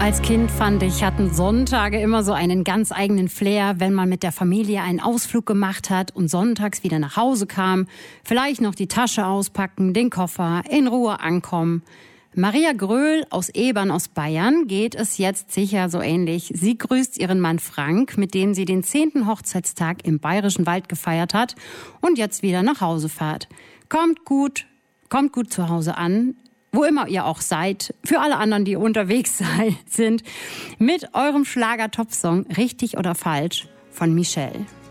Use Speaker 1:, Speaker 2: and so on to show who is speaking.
Speaker 1: Als Kind fand ich, hatten Sonntage immer so einen ganz eigenen Flair, wenn man mit der Familie einen Ausflug gemacht hat und sonntags wieder nach Hause kam. Vielleicht noch die Tasche auspacken, den Koffer, in Ruhe ankommen. Maria Gröhl aus Ebern aus Bayern geht es jetzt sicher so ähnlich. Sie grüßt ihren Mann Frank, mit dem sie den 10. Hochzeitstag im Bayerischen Wald gefeiert hat und jetzt wieder nach Hause fährt. Kommt gut zu Hause an. Wo immer ihr auch seid, für alle anderen, die unterwegs sind, mit eurem Schlager-Top-Song Richtig oder Falsch von Michelle.